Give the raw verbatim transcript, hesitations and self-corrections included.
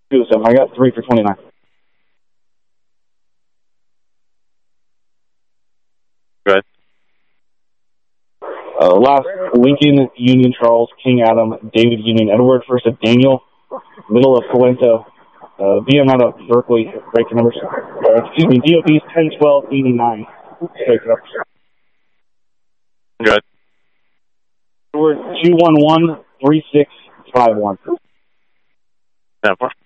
two seven. I got three for twenty-nine. Good. Uh, last, Lincoln, Union, Charles, King, Adam, David, Union, Edward, first of Daniel, middle of Polenta, uh, V M out of Berkeley, breaking numbers. Uh, excuse me, D O B's ten twelve eighty-nine. Breaking numbers. Good. Edward two one one three six five one. ten four.